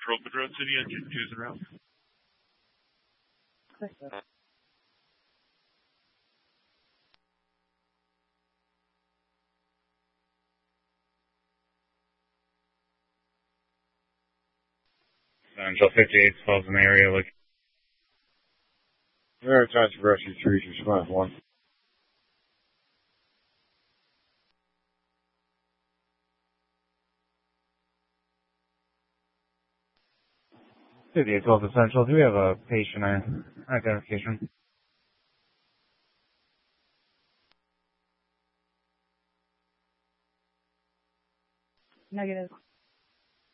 Central Madrid City, engine 2's en route. Central 5812's in the area. Look. Maritime Rescue 3, response 1. City 12 Essential, do we have a patient identification? Negative.